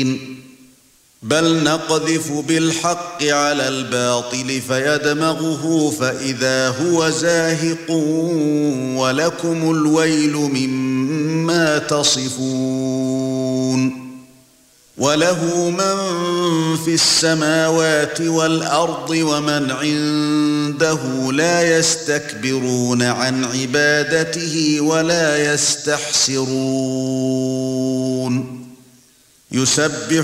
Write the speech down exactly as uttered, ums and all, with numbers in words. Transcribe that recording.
بل نقذف بالحق على الباطل فيدمغه فإذا هو زاهق ولكم الويل مما تصفون وله من في السماوات والأرض ومن عنده لا يستكبرون عن عبادته ولا يستحسرون يسبح